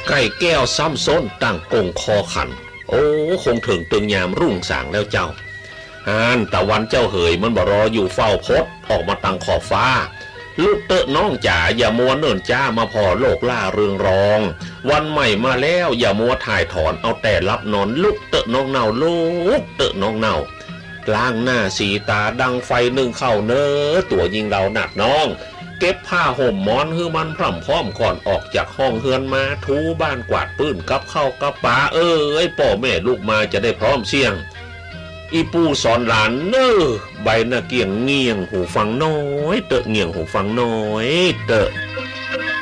ไก่แก้วซ้ำซ้นตั้งกงคอขันโอ้คงถึงตึงยามรุ่งสางแล้วเจ้าตะวันเจ้าเหยมันบ่รออยู่เฝ้าพดออกมาตั้งขอบฟ้าลูกเตอะน้องจ๋าอย่ามัวเนิ่นจ้ามาพอโลกล่าเรืองรองวันใหม่มาแล้วอย่ามัวถ่ายถอนเอาแต่รับนอนลูกเตอะน้องเน่าลูกเตอะน้องเน่าล้างหน้าสีตาดังไฟนึ่งเข้าเน้อตัวยิงเราหนักน้องเก็บผ้าห่มหมอนฮือมันพร่ำพร้อมก่อนออกจากห้องเฮือนมาทูบ้านกวาดปื้นกับเข้ากับป่าพ่อแม่ลูกมาจะได้พร้อมเสี่ยงอีปู่สอนหลานเน้อใบหน้าเกี่ยงเงียงหูฟังน้อยเตอะเงียงหูฟังน้อยเตอะ